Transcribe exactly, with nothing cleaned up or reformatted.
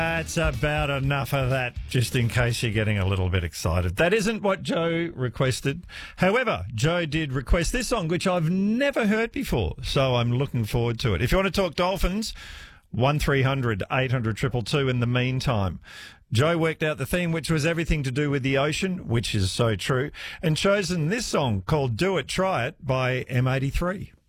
That's about enough of that, just in case you're getting a little bit excited. That isn't what Joe requested. However, Joe did request this song, which I've never heard before, so I'm looking forward to it. If you want to talk Dolphins, one three hundred eight hundred two two two in the meantime. Joe worked out the theme, which was everything to do with the ocean, which is so true, and chosen this song called Do It, Try It by M eighty-three.